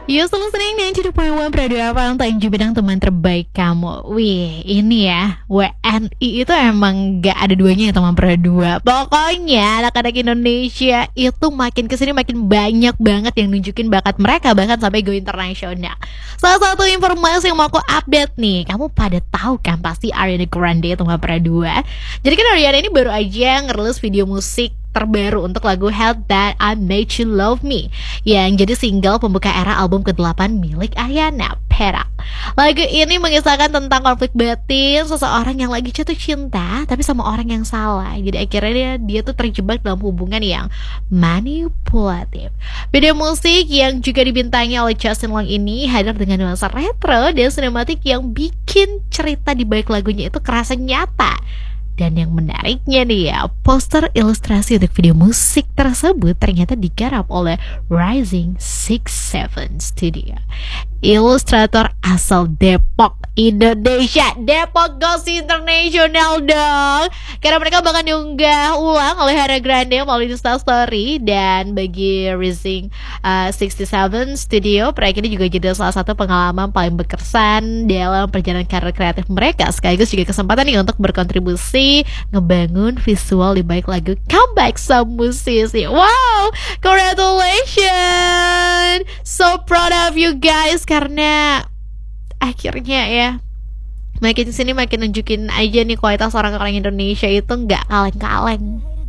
You still listening 92.1 Radio Apa untuk yang bidang teman terbaik kamu. Wih, ini ya WNI itu emang gak ada duanya ya teman berdua. Pokoknya anak-anak Indonesia itu makin kesini makin banyak banget yang nunjukin bakat mereka, bahkan sampai go internasional. Salah satu informasi yang mau aku update nih, kamu pada tahu kan pasti Ariana Grande teman berdua. Jadi kan Ariana ini baru aja ngerilis video musik terbaru untuk lagu Help That I Made You Love Me yang jadi single pembuka era album ke-8 milik Ariana, Perak. Lagu ini mengisahkan tentang konflik batin seseorang yang lagi jatuh cinta tapi sama orang yang salah. Jadi akhirnya dia tuh terjebak dalam hubungan yang manipulatif. Video musik yang juga dibintangi oleh Justin Long ini hadir dengan nuansa retro dan sinematik yang bikin cerita di balik lagunya itu kerasa nyata. Dan yang menariknya nih ya, poster ilustrasi untuk video musik tersebut ternyata digarap oleh Rising 67 Studio. Ilustrator asal Depok, Indonesia. Depok goes international dong. Karena mereka bakal diunggah ulang oleh Ariana Grande melalui Instastory. Dan bagi Rising 67 Studio, proyek ini juga jadi salah satu pengalaman paling berkesan dalam perjalanan karir kreatif mereka, sekaligus juga kesempatan nih untuk berkontribusi ngebangun visual di balik lagu comeback sang musisi. Wow, congratulations, so proud of you guys, karena akhirnya ya makin sini makin nunjukin aja nih kualitas orang-orang Indonesia itu nggak kaleng-kaleng.